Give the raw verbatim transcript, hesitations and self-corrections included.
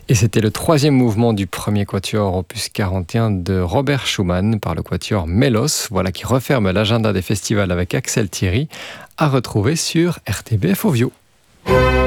Et c'était le troisième mouvement du premier quatuor opus quarante et un de Robert Schumann par le quatuor Mélos, voilà qui referme l'agenda des festivals avec Axel Thierry, à retrouver sur R T B F Ovio.